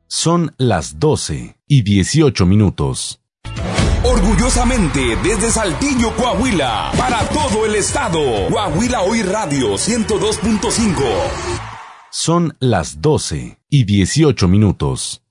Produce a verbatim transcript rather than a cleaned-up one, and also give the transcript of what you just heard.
Son las doce y dieciocho minutos. Orgullosamente desde Saltillo, Coahuila, para todo el estado, Coahuila Hoy Radio ciento dos punto cinco. Son las doce y dieciocho minutos.